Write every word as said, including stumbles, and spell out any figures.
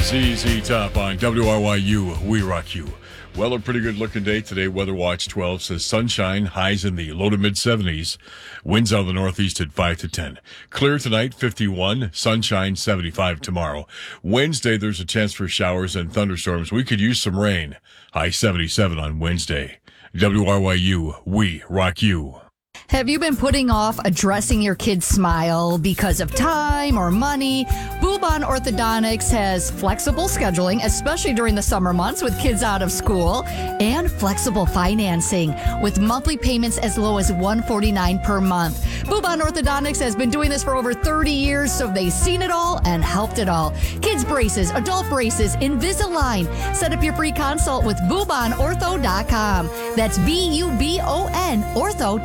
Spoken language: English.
Z Z Top on W R Y U, We Rock You. Well, a pretty good looking day today. Weather Watch twelve says sunshine, highs in the low to mid seventies. Winds out of the northeast at five to ten. Clear tonight, fifty-one. Sunshine, seventy-five tomorrow. Wednesday, there's a chance for showers and thunderstorms. We could use some rain. High seventy-seven on Wednesday. W R Y U, We Rock You. Have you been putting off addressing your kid's smile because of time or money? Boobon Orthodontics has flexible scheduling, especially during the summer months with kids out of school, and flexible financing with monthly payments as low as one hundred forty-nine dollars per month. Boobon Orthodontics has been doing this for over thirty years, so they've seen it all and helped it all. Kids braces, adult braces, Invisalign. Set up your free consult with boobon ortho dot com. That's B U B O N ortho.